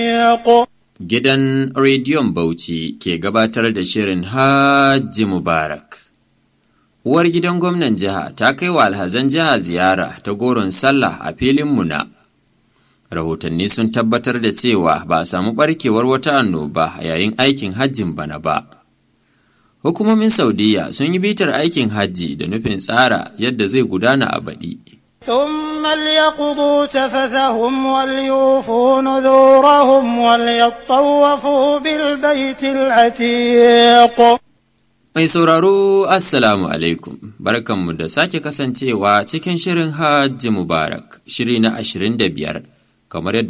Gidan Rediyon Bauchi ke gabatar da shirin Hajji Mubarak. Uwar gidan gwamnan jiha ta kai wa alhazan jiha ziyara ta goron sallah a filin Muna. Rahotanni sun tabbatar da cewa ba a samu barkewar wata annoba yayin aikin hajjin bana ba. Hukumomin Saudiya sun yi bitar aikin hajji da nufin tsara yadda zai gudana a baɗi. ثم ليقضوا تفثهم وليوفوا نذورهم وليطوفوا بالبيت العتيق. Mai sauraro Assalamu alaikum, barkanmu da sake kasancewa cikin shirin Hajji Mubarak, shiri na 25, kamar yadda